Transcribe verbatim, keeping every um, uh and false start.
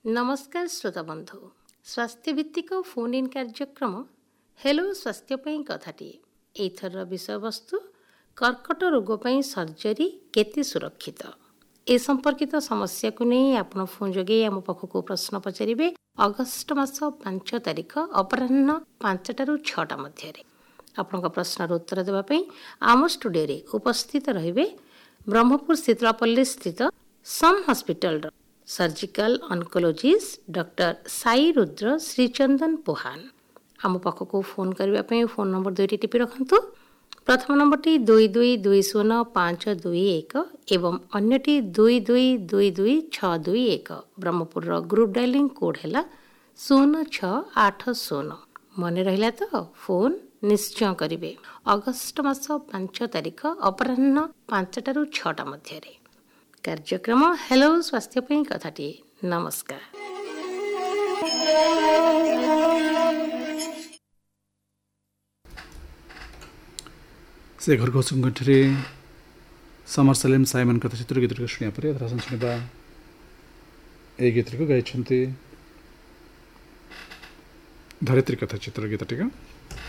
नमस्कार श्रोता बंधु, स्वास्थ्य भित्तिक फोन इन कार्यक्रम हेलो स्वास्थ्य कथाटी एथर विषय वस्तु कर्कट रोग पर सर्जरी केते सुरक्षित ए संपर्कित समस्या को नहीं आपण फोन जोगे आम पाखक प्रश्न पचारे। अगस्ट मास पांच तारिख अपराह्न पांचटारू छटा मध्य आपण प्रश्नर उत्तर देवाई आम स्टूडियो उपस्थित रहिबे ब्रह्मपुर शीतलापल्ली स्थित सम hospital surgical oncologist doctor Sai Rudra Shrichandan पोहान। आम पाखक फोन करने फोन नंबर दुईटी टिपि रखु। प्रथम नंबरटी दुई दुई दुई शून्य पाँच दुई एक एवं अन्यटी दुई दुई दुई दुई छ दुई एक। ब्रह्मपुर ग्रुप डायलिंग कोड है शून्य छ आठ शून्य। मन रहा तो फोन निश्चय करेंगे। अगस्ट मास पांच तारिख अपराह्न पांचटारू छटा मध्य कार्यक्रम हेलो स्वास्थ्य कथाटी। नमस्कार। से घर को संगठरे समर सलेम साइमन कथा चित्र गीत को शुणिया पर अथरा सुनिबा ए गीत को गाइछन्ते धरित्री कथा चित्र गीत टिका।